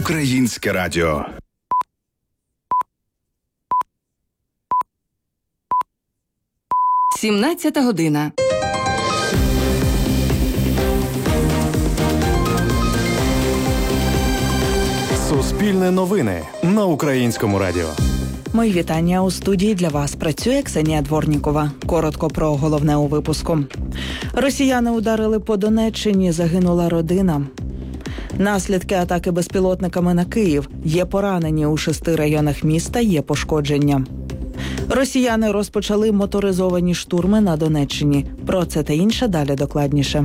Українське радіо. Сімнадцята година. Суспільне новини на Українському радіо. Мої вітання. У студії для вас працює Ксенія Дворнікова. Коротко про головне у випуску. Росіяни ударили по Донеччині, загинула родина. Наслідки атаки безпілотниками на Київ. Є поранені у 6 районах міста, є пошкодження. Росіяни розпочали моторизовані штурми на Донеччині. Про це та інше далі докладніше.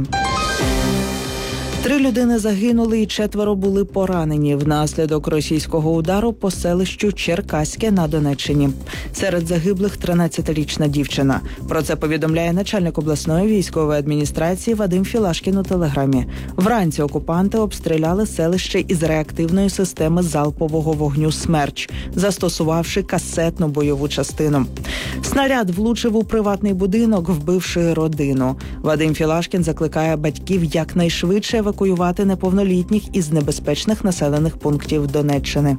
3 людини загинули і 4 були поранені внаслідок російського удару по селищу Черкаське на Донеччині. Серед загиблих 13-річна дівчина. Про це повідомляє начальник обласної військової адміністрації Вадим Філашкін у Телеграмі. Вранці окупанти обстріляли селище із реактивної системи залпового вогню «Смерч», застосувавши касетну бойову частину. Снаряд влучив у приватний будинок, вбивши родину. Вадим Філашкін закликає батьків якнайшвидше евакуювати неповнолітніх із небезпечних населених пунктів Донеччини.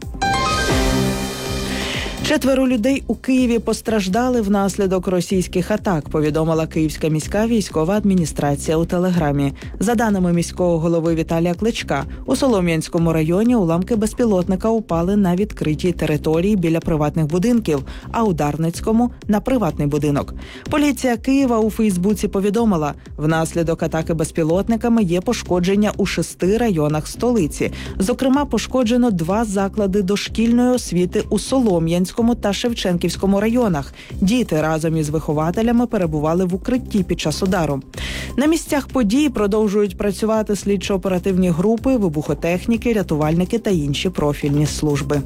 4 людей у Києві постраждали внаслідок російських атак, повідомила Київська міська військова адміністрація у Телеграмі. За даними міського голови Віталія Кличка, у Солом'янському районі уламки безпілотника упали на відкритій території біля приватних будинків, а у Дарницькому – на приватний будинок. Поліція Києва у Фейсбуці повідомила, внаслідок атаки безпілотниками є пошкодження у 6 районах столиці. Зокрема, пошкоджено 2 заклади дошкільної освіти у Солом'янському та Шевченківському районах. Діти разом із вихователями перебували в укритті під час удару. На місцях подій продовжують працювати слідчо-оперативні групи, вибухотехніки, рятувальники та інші профільні служби.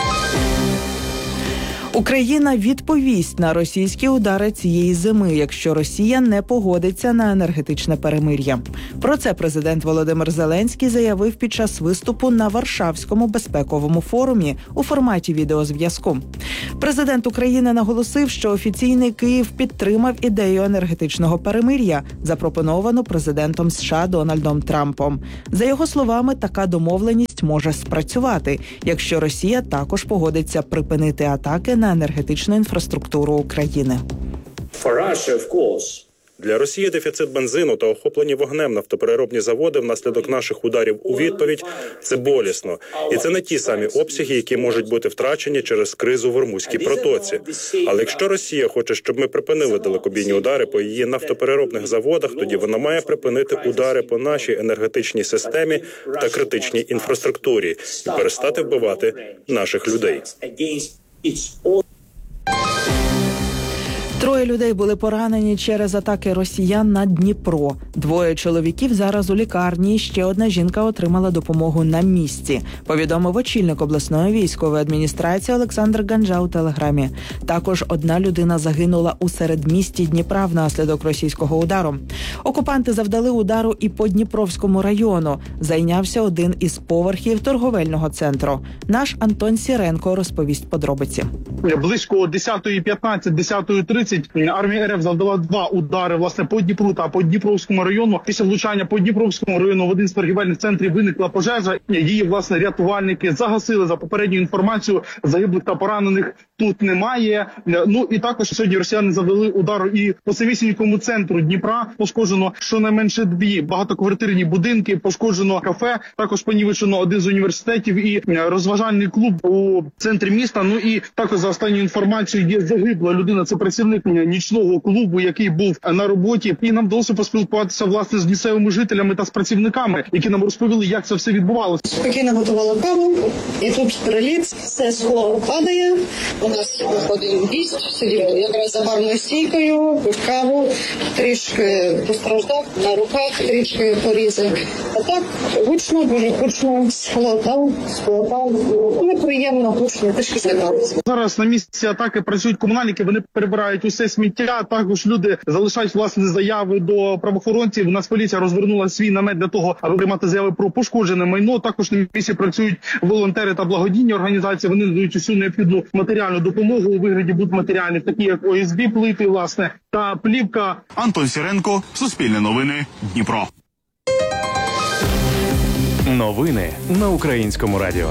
Україна відповість на російські удари цієї зими, якщо Росія не погодиться на енергетичне перемир'я. Про це президент Володимир Зеленський заявив під час виступу на Варшавському безпековому форумі у форматі відеозв'язку. Президент України наголосив, що офіційний Київ підтримав ідею енергетичного перемир'я, запропоновану президентом США Дональдом Трампом. За його словами, така домовленість може спрацювати, якщо Росія також погодиться припинити атаки на енергетичну інфраструктуру України. Для Росії дефіцит бензину та охоплені вогнем нафтопереробні заводи внаслідок наших ударів у відповідь – це болісно. І це не ті самі обсяги, які можуть бути втрачені через кризу в Ормузькій протоці. Але якщо Росія хоче, щоб ми припинили далекобійні удари по її нафтопереробних заводах, тоді вона має припинити удари по нашій енергетичній системі та критичній інфраструктурі і перестати вбивати наших людей. 3 людей були поранені через атаки росіян на Дніпро. 2 чоловіків зараз у лікарні, ще 1 жінка отримала допомогу на місці, повідомив очільник обласної військової адміністрації Олександр Ганджа у Телеграмі. Також 1 людина загинула у середмісті Дніпра внаслідок російського удару. Окупанти завдали удару і по Дніпровському району. Зайнявся 1 із поверхів торговельного центру. Наш Антон Сіренко розповість подробиці. Близько 10:15, 10:30 армія РФ завдала 2 удари, власне, по Дніпру та по Дніпровському району. Після влучання по Дніпровському району в один з торгівельних центрів виникла пожежа. Її, власне, рятувальники загасили. За попередньою інформацією, загиблих та поранених тут немає. Ну і також сьогодні росіяни завдали удару і по самісінькому центру Дніпра. Пошкоджено щонайменше 2 багатоквартирні будинки, пошкоджено кафе, також понівечено 1 з університетів і розважальний клуб у центрі міста. Ну і також за останньою інформацією є загибла людина, це працівник нічного клубу, який був на роботі. І нам вдалося поспілкуватися, власне, з місцевими жителями та з працівниками, які нам розповіли, як це все відбувалося. Спокійно готувала каву, і тут приліт, все скло падає. У нас виходить гість, сидів якраз за барною стійкою, пив каву, трішки постраждав на руках, трішки порізав. А так, гучно, дуже гучно, склотав, неприємно, гучно, трішки злякалися. Зараз на місці атаки працюють комунальники, вони перебирають усе сміття. Також люди залишають, власне, заяви до правоохоронців. Нацполіція розвернула свій намет для того, аби приймати заяви про пошкоджене майно. Також на місці працюють волонтери та благодійні організації. Вони надають усю необхідну матеріальну допомогу у вигляді будматеріалів, такі як ОСБ плити, власне, та плівка. Антон Сіренко, Суспільне новини, Дніпро. Новини на Українському радіо.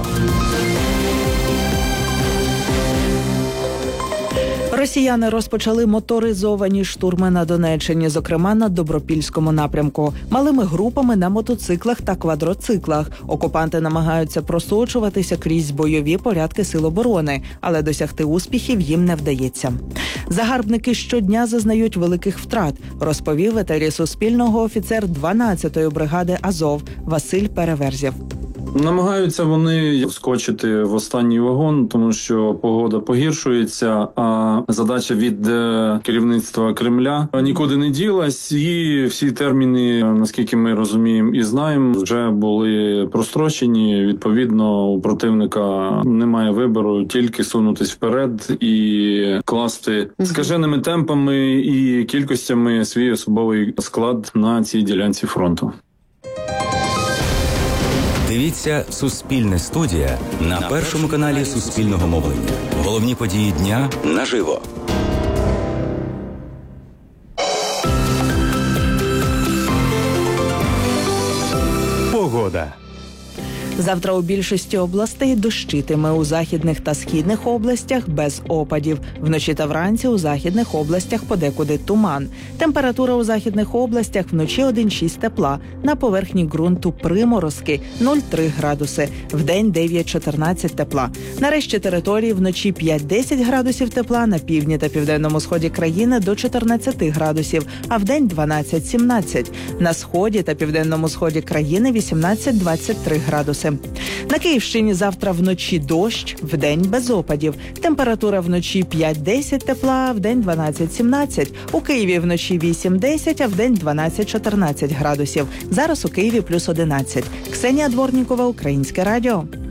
Росіяни розпочали моторизовані штурми на Донеччині, зокрема на Добропільському напрямку. Малими групами на мотоциклах та квадроциклах. Окупанти намагаються просочуватися крізь бойові порядки Сил оборони, але досягти успіхів їм не вдається. Загарбники щодня зазнають великих втрат, розповів в етері Суспільного офіцер 12-ї бригади Азов Василь Переверзєв. Намагаються вони вскочити в останній вагон, тому що погода погіршується, а задача від керівництва Кремля нікуди не ділась, і всі терміни, наскільки ми розуміємо і знаємо, вже були прострочені. Відповідно, у противника немає вибору, тільки сунутись вперед і класти скаженими темпами і кількостями свій особовий склад на цій ділянці фронту. Дивіться «Суспільне студія» на першому каналі Суспільного мовлення. Головні події дня наживо. Погода. Завтра у більшості областей дощитиме, у західних та східних областях без опадів. Вночі та вранці у західних областях подекуди туман. Температура у західних областях вночі 1,6 тепла. На поверхні ґрунту приморозки 0,3 градуси. Вдень 9-14 тепла. На решті території вночі 5-10 градусів тепла, на півдні та південному сході країни до 14 градусів, а вдень 12-17. На сході та південному сході країни 18-23 градуси. На Київщині завтра вночі дощ, вдень без опадів. Температура вночі 5-10 тепла, вдень 12-17. У Києві вночі 8-10, а вдень 12-14 градусів. Зараз у Києві плюс 11. Ксенія Дворнікова, Українське радіо.